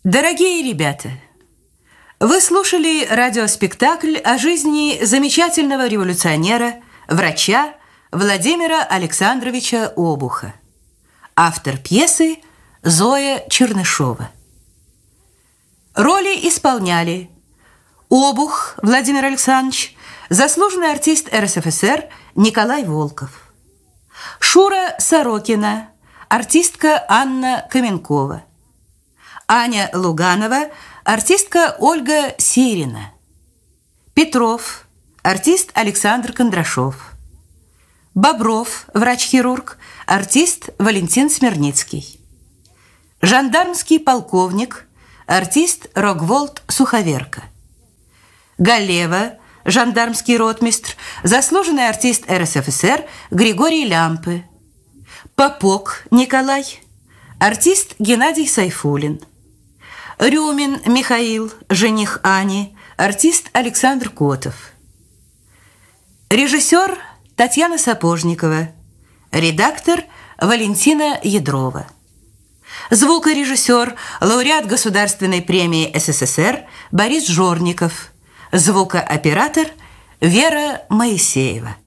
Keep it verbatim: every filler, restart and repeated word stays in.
Дорогие ребята, вы слушали радиоспектакль о жизни замечательного революционера, врача Владимира Александровича Обуха. Автор пьесы Зоя Чернышова. Роли исполняли Обух Владимир Александрович, заслуженный артист эр эс эф эс эр Николай Волков, Шура Сорокина, артистка Анна Каменкова, Аня Луганова, артистка Ольга Сирина, Петров, артист Александр Кондрашов, Бобров, врач-хирург, артист Валентин Смирницкий, жандармский полковник, артист Рогволд Суховерка, Галева, жандармский ротмистр, заслуженный артист эр эс эф эс эр Григорий Лямпы, Попок Николай, артист Геннадий Сайфулин, Рюмин Михаил, жених Ани, артист Александр Котов, режиссер Татьяна Сапожникова, редактор Валентина Ядрова, звукорежиссер, лауреат Государственной премии эс эс эс эр Борис Жорников, звукооператор Вера Моисеева.